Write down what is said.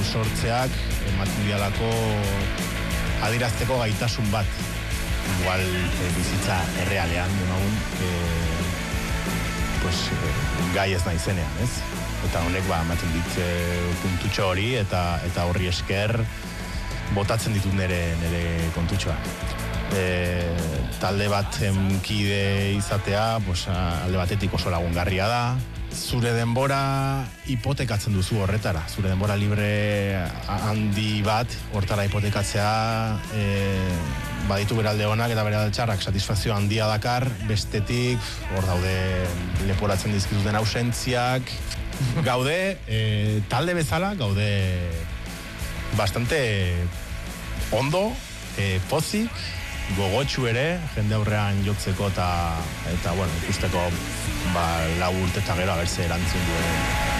sortzeak ematen dialako adirazteko gaitasun bat. Igual bizitza errealean, demagun, gai ez naizenean, ez? Eta honek ematen dit puntutxo hori eta horri esker botatzen ditut nire kontutxoa. Talde bat kide izatea, alde batetik oso lagungarria da. Zure denbora hipotekatzen duzu horretara. Zure denbora libre handi bat hortara hipotekatzea baditu beralde honak eta beralde txarrak satisfazio handia dakar, bestetik hor daude leporatzen dizkizuten ausentziak. Gaude, talde bezala, gaude bastante ondo, pozik, gogotsu ere, jende aurrean jotzeko eta ikusteko 4 urte eta gero abertze erantzun duen.